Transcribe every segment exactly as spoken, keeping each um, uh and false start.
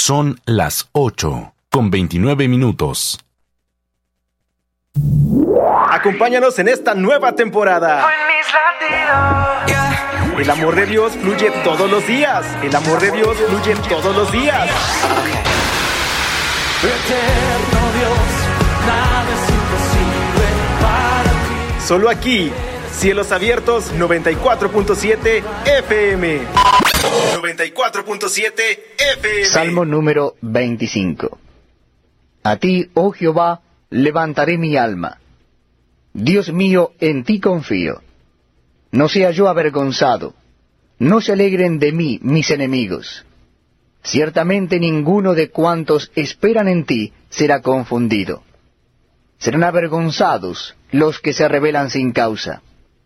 Son las ocho, con veintinueve minutos. Acompáñanos en esta nueva temporada. El amor de Dios fluye todos los días. El amor de Dios fluye todos los días. Eterno Dios, nada es imposible para ti. Solo aquí, Cielos Abiertos noventa y cuatro punto siete F M. noventa y cuatro punto siete F M. Salmo número veinticinco. A ti, oh Jehová, levantaré mi alma. Dios mío, en ti confío. No sea yo avergonzado. No se alegren de mí mis enemigos. Ciertamente ninguno de cuantos esperan en ti será confundido. Serán avergonzados los que se rebelan sin causa.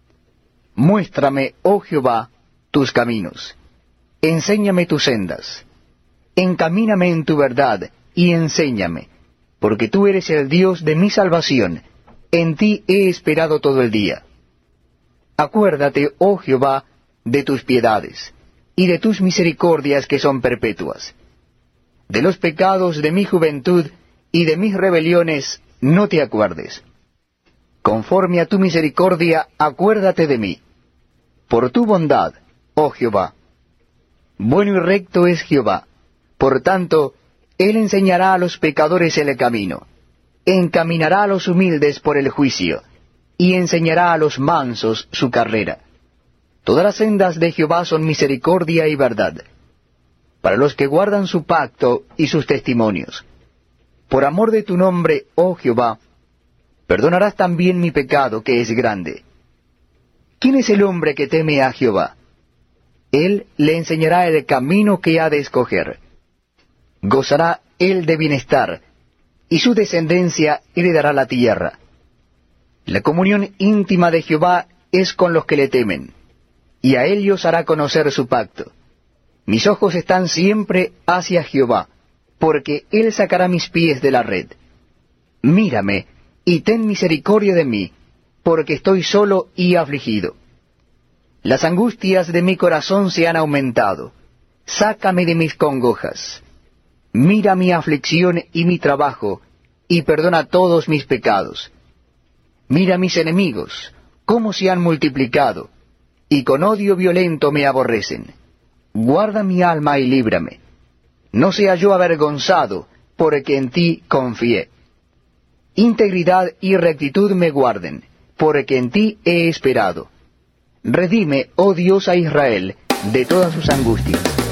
Muéstrame, oh Jehová, tus caminos. Enséñame tus sendas. Encamíname en tu verdad y enséñame, porque tú eres el Dios de mi salvación. En ti he esperado todo el día. Acuérdate, oh Jehová, de tus piedades, y de tus misericordias que son perpetuas. De los pecados de mi juventud y de mis rebeliones no te acuerdes. Conforme a tu misericordia, acuérdate de mí. Por tu bondad, oh Jehová. Bueno y recto es Jehová. Por tanto, Él enseñará a los pecadores el camino. Encaminará a los humildes por el juicio, y enseñará a los mansos su carrera. Todas las sendas de Jehová son misericordia y verdad, para los que guardan su pacto y sus testimonios. Por amor de tu nombre, oh Jehová, perdonarás también mi pecado, que es grande. ¿Quién es el hombre que teme a Jehová? Él le enseñará el camino que ha de escoger. Gozará él de bienestar, y su descendencia heredará la tierra. La comunión íntima de Jehová es con los que le temen, y a ellos hará conocer su pacto. Mis ojos están siempre hacia Jehová, porque él sacará mis pies de la red. Mírame, y ten misericordia de mí, porque estoy solo y afligido. Las angustias de mi corazón se han aumentado. Sácame de mis congojas. Mira mi aflicción y mi trabajo, y perdona todos mis pecados. Mira mis enemigos, cómo se han multiplicado, y con odio violento me aborrecen. Guarda mi alma y líbrame. No sea yo avergonzado, porque en ti confié. Integridad y rectitud me guarden, porque en ti he esperado. Redime, oh Dios, a Israel de todas sus angustias.